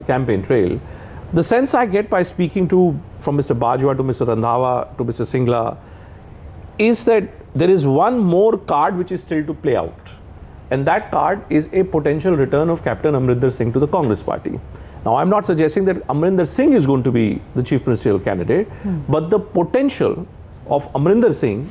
campaign trail. The sense I get by speaking from Mr. Bajwa to Mr. Randhawa to Mr. Singla is that there is one more card which is still to play out, and that card is a potential return of Captain Amrinder Singh to the Congress party. Now, I'm not suggesting that Amrinder Singh is going to be the chief ministerial candidate, but the potential of Amrinder Singh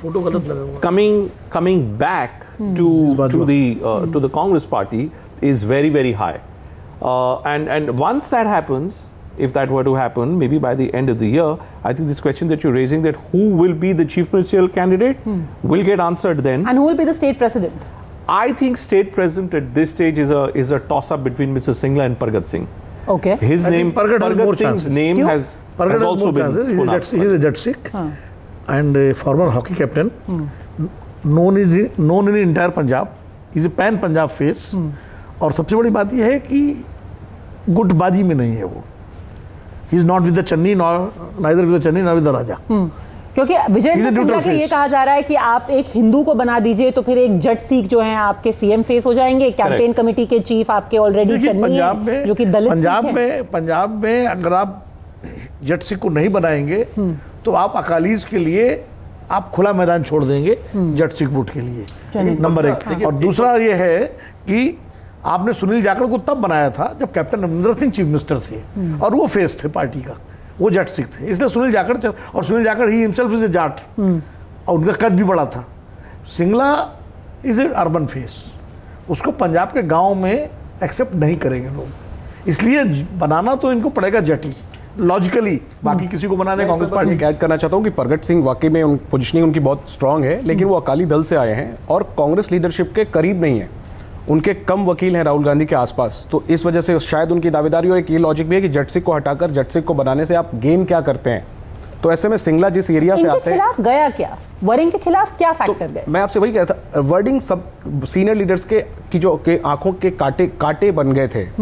coming back to the Congress party is very, very high. And once that happens, if that were to happen, maybe by the end of the year, I think this question that you're raising, that who will be the chief ministerial candidate, will get answered then. And who will be the state president? I think state president at this stage is a toss-up between Mr. Singla and Pargat Singh. Okay. His name, Pargat Singh's name has also been put up. He is a Jat Sikh and a former hockey captain, known in entire Punjab. He is a pan Punjab face. और सबसे बड़ी बात यह है कि गुटबाजी में नहीं है वो. He is not with the Channi, neither with the Channi nor with the Raja. क्योंकि विजयेंद्र सिंघला के ये कहा जा रहा है कि आप एक हिंदू को बना दीजिए तो फिर एक जट सिख जो हैं आपके सीएम फेस हो जाएंगे. कैंपेन कमेटी के चीफ आपके ऑलरेडी चन्नी हैं जो कि दलित सिख हैं. पंजाब में अगर आप जट सिख को नहीं बनाएंगे तो आप अकालीज के लिए आप खुला मैदान छोड़ देंगे जट सिख वोट के लिए. नंबर एक. और दूसरा ये है कि आपने सुनील जाखड़ को तब बनाया था जब captain Amarinder Singh chief minister थे और वो फेस थे पार्टी का, वो जट सिख थे, इसलिए Sunil Jakhar he himself is a Jat और उनका कद भी बड़ा था. Singla is a urban face, उसको पंजाब के गांव में एक्सेप्ट नहीं करेंगे लोग, इसलिए बनाना तो इनको पड़ेगा जटी लॉजिकली. बाकी किसी को बना दे कांग्रेस पार्टी. ऐड करना चाहता हूं कि परगट सिंह वाकई में पोजीशनिंग उनकी बहुत स्ट्रांग है, लेकिन वो अकाली दल से आए हैं और कांग्रेस लीडरशिप के करीब नहीं है. उनके कम वकील हैं राहुल गांधी के आसपास, तो इस वजह से शायद उनकी दावेदारी. और एक ये लॉजिक भी है कि जट सिख को हटाकर जट सिख को बनाने से आप गेम क्या करते हैं. तो ऐसे में सिंगला जिस एरिया से आते हैं, खिलाफ गया क्या, वर्डिंग के खिलाफ क्या फैक्टर गए? मैं आपसे वही कह रहा था, वर्डिंग सब सीनियर लीडर्स के आंखों के कांटे बन गए थे.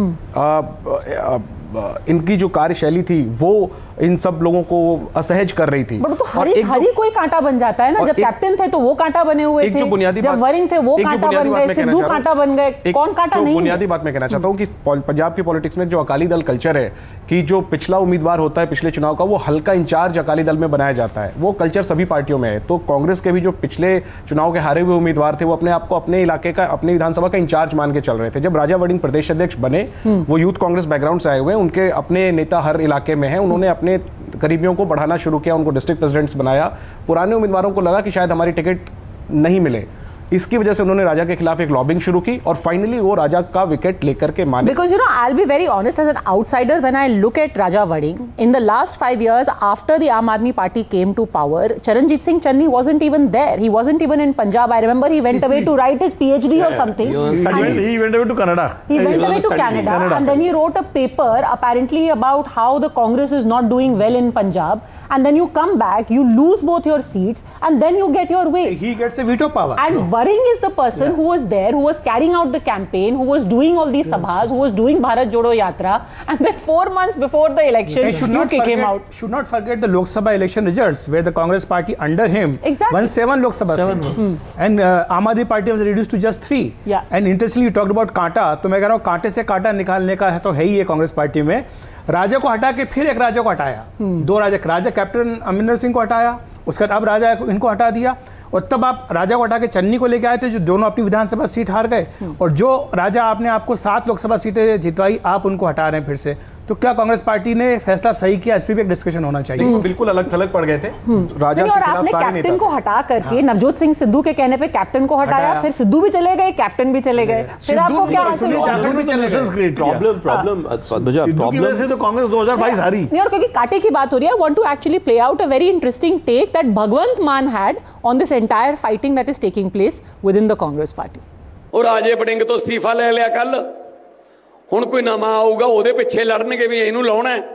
इनकी जो कार्यशैली थी वो इन सब लोगों को असहज कर रही थी. तो हरी कोई कांटा बन जाता है ना. जब कैप्टन थे तो वो कांटा बने हुए थे, जब वरिंग थे वो कांटा बन गए, सिद्धू कांटा बन गए, कौन कांटा नहीं. बुनियादी बात मैं कहना चाहता हूँ कि पंजाब की पॉलिटिक्स में जो अकाली दल कल्चर है कि जो पिछला उम्मीदवार होता है पिछले चुनाव का, वो हल्का इंचार्ज अकाली दल में बनाया जाता है, वो कल्चर सभी पार्टियों में है. तो कांग्रेस के भी जो पिछले चुनाव के हारे हुए उम्मीदवार थे वो अपने आप को अपने इलाके का, अपने विधानसभा का इंचार्ज मान के चल रहे थे. जब राजा वड़िंग प्रदेश अध्यक्ष बने, वो यूथ कांग्रेस बैकग्राउंड से आए हुए, उनके अपने नेता हर इलाके में हैं, उन्होंने अपने करीबियों को बढ़ाना शुरू किया, उनको डिस्ट्रिक्ट प्रेसिडेंट्स बनाया. पुराने उम्मीदवारों को लगा कि शायद हमारी टिकट नहीं मिले, इसकी वजह से उन्होंने राजा के खिलाफ एक लॉबिंग शुरू की और फाइनली वो राजा का विकेट लेकर के माने. Because you know, I'll be very honest as an outsider when I look at Raja Vading in the last 5 years after the Aam Aadmi Party came to power, Charanjit Singh Channi wasn't even there. He wasn't even in Punjab. I remember he went away to write his PhD or something. He went away to Canada. He went away to Canada and then he wrote a paper apparently about how the Congress is not doing well in Punjab, and then you come back, you lose both your seats and then you get your way. He gets a veto power. And Waring is the person who was there, who was carrying out the campaign, who was doing all these sabhas, who was doing Bharat Jodo Yatra, and then 4 months before the election, you kick him out. Should not forget the Lok Sabha election results, where the Congress party under him won 7 Lok Sabha seats, and Aam Aadmi Party was reduced to just 3. Yeah. And interestingly, you talked about कांटा, तो मैं कह रहा हूँ कांटे से कांटा निकालने का है तो है ही है कांग्रेस पार्टी में. राजा को हटा के फिर एक राजा को हटाया, 2 राजा कैप्टन अमरिंदर सिंह को हटाया, उसके बाद अब राजा इनको हटा दिया, और तब आप राजा को हटा के चन्नी को लेके आए थे जो दोनों अपनी विधानसभा सीट हार गए, और जो राजा आपने आपको 7 लोकसभा सीटें जितवाई, आप उनको हटा रहे हैं फिर से. तो क्या कांग्रेस पार्टी ने फैसला सही किया? इस पर भी एक डिस्कशन होना चाहिए. बिल्कुल अलग थलग पड़ गए थे राजा के खिलाफ. आपने कैप्टन को हटा करके नवजोत सिंह सिद्धू के कहने पे कैप्टन को हटाया, फिर सिद्धू भी चले गए, कैप्टन भी चले गए, फिर आपको क्या हासिल हुआ? प्रॉब्लम से तो कांग्रेस 2022 हारी. नहीं, और क्योंकि कांटे की बात हो रही है, I want to actually play out a very interesting take that भगवंत मान had on this entire fighting that is taking place with in the Congress party. और राजे वड़िंग तो इस्तीफा ले लिया कल, ਹੁਣ कोई नवा आऊगा ਉਹਦੇ ਪਿੱਛੇ ਲੜਨਗੇ ਵੀ ਇਹਨੂੰ ਲਾਉਣਾ ਹੈ.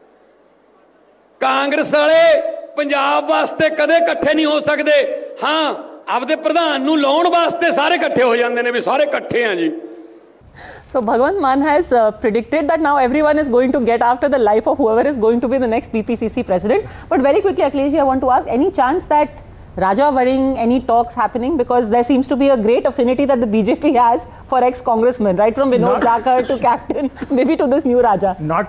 ਕਾਂਗਰਸ ਵਾਲੇ ਪੰਜਾਬ ਵਾਸਤੇ ਕਦੇ ਇਕੱਠੇ ਨਹੀਂ ਹੋ ਸਕਦੇ. ਹਾਂ, ਆਪਦੇ ਪ੍ਰਧਾਨ ਨੂੰ ਲਾਉਣ ਵਾਸਤੇ ਸਾਰੇ ਇਕੱਠੇ ਹੋ ਜਾਂਦੇ ਨੇ ਵੀ ਸਾਰੇ ਇਕੱਠੇ ਆ ਜੀ. So Bhagwant Mann has predicted that now everyone is going to get after the life of whoever is going to be the next PPCC president. But very quickly, Akhilesh, I want to ask, any chance that Raja Vading, any talks happening? Because there seems to be a great affinity that the BJP has for ex-congressmen, right from Vinod Jakhar to Captain, maybe to this new Raja. Not